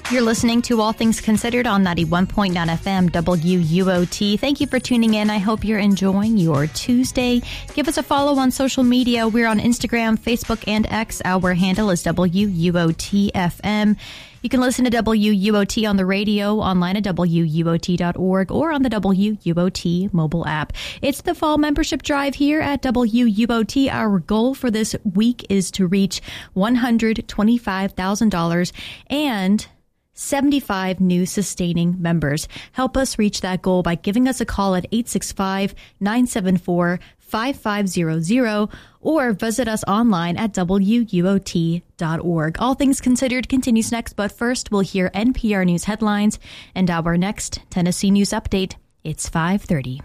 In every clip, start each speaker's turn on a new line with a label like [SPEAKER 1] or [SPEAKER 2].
[SPEAKER 1] You're listening to All Things Considered on 91.9 FM WUOT. Thank you for tuning in. I hope you're enjoying your Tuesday. Give us a follow on social media. We're on Instagram, Facebook, and X. Our handle is WUOT-FM. You can listen to WUOT on the radio, online at WUOT.org, or on the WUOT mobile app. It's the fall membership drive here at WUOT. Our goal for this week is to reach $125,000 and 75 new sustaining members. Help us reach that goal by giving us a call at 865-974-5500 or visit us online at WUOT.org. All Things Considered continues next, but first we'll hear NPR News headlines and our next Tennessee News Update. It's 5:30.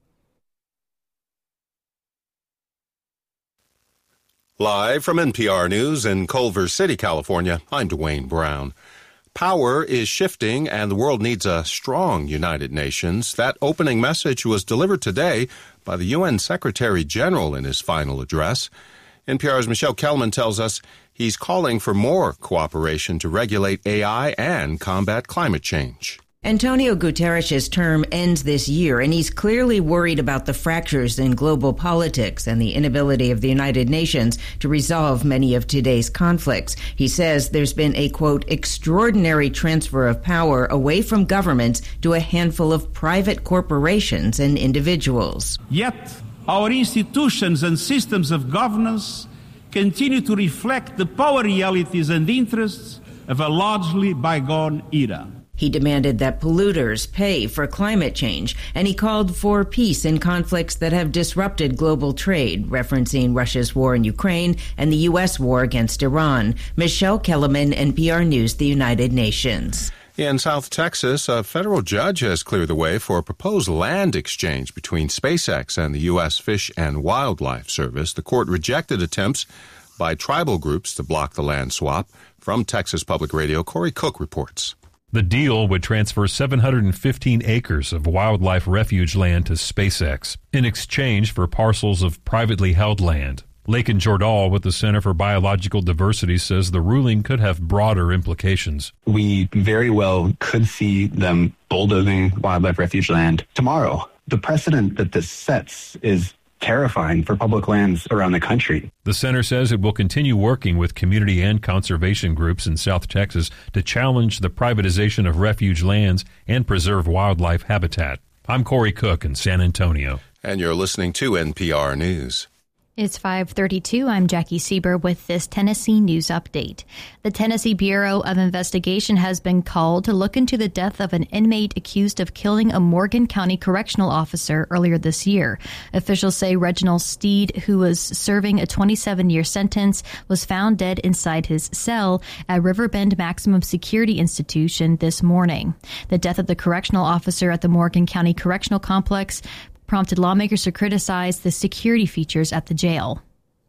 [SPEAKER 2] Live from NPR News in Culver City, California, I'm Dwayne Brown. Power is shifting, and the world needs a strong United Nations. That opening message was delivered today by the UN Secretary General in his final address. NPR's Michelle Kelman tells us he's calling for more cooperation to regulate AI and combat climate change.
[SPEAKER 3] Antonio Guterres' term ends this year, and he's clearly worried about the fractures in global politics and the inability of the United Nations to resolve many of today's conflicts. He says there's been a, quote, extraordinary transfer of power away from governments to a handful of private corporations and individuals.
[SPEAKER 4] Yet, our institutions and systems of governance continue to reflect the power realities and interests of a largely bygone era.
[SPEAKER 3] He demanded that polluters pay for climate change, and he called for peace in conflicts that have disrupted global trade, referencing Russia's war in Ukraine and the U.S. war against Iran. Michelle Kellerman, NPR News, the United Nations.
[SPEAKER 2] In South Texas, a federal judge has cleared the way for a proposed land exchange between SpaceX and the U.S. Fish and Wildlife Service. The court rejected attempts by tribal groups to block the land swap. From Texas Public Radio, Corey Cook reports.
[SPEAKER 5] The deal would transfer 715 acres of wildlife refuge land to SpaceX in exchange for parcels of privately held land. Lakin Jordahl with the Center for Biological Diversity says the ruling could have broader implications.
[SPEAKER 6] We very well could see them bulldozing wildlife refuge land tomorrow. The precedent that this sets is terrifying for public lands around the country.
[SPEAKER 5] The center says it will continue working with community and conservation groups in South Texas to challenge the privatization of refuge lands and preserve wildlife habitat. I'm Corey Cook in San Antonio.
[SPEAKER 2] And you're listening to NPR News.
[SPEAKER 1] It's 5:32. I'm Jackie Sieber with this Tennessee News Update. The Tennessee Bureau of Investigation has been called to look into the death of an inmate accused of killing a Morgan County correctional officer earlier this year. Officials say Reginald Steed, who was serving a 27-year sentence, was found dead inside his cell at Riverbend Maximum Security Institution this morning. The death of the correctional officer at the Morgan County Correctional Complex prompted lawmakers to criticize the security features at the jail.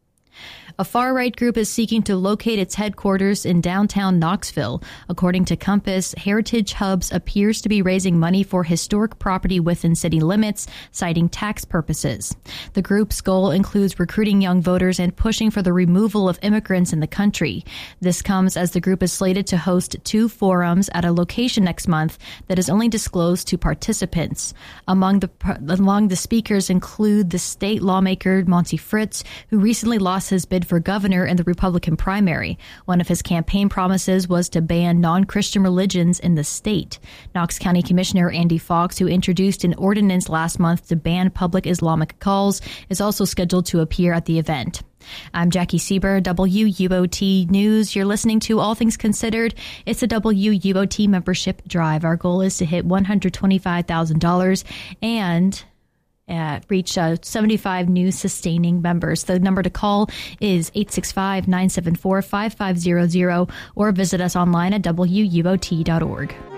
[SPEAKER 1] A far-right group is seeking to locate its headquarters in downtown Knoxville. According to Compass, Heritage Hubs appears to be raising money for historic property within city limits, citing tax purposes. The group's goal includes recruiting young voters and pushing for the removal of immigrants in the country. This comes as the group is slated to host 2 forums at a location next month that is only disclosed to participants. Among the speakers include the state lawmaker Monty Fritz, who recently lost his bid for governor in the Republican primary. One of his campaign promises was to ban non-Christian religions in the state. Knox County Commissioner Andy Fox, who introduced an ordinance last month to ban public Islamic calls, is also scheduled to appear at the event. I'm Jackie Sieber, WUOT News. You're listening to All Things Considered. It's a WUOT membership drive. Our goal is to hit $125,000 and reach 75 new sustaining members. The number to call is 865-974-5500 or visit us online at WUOT.org.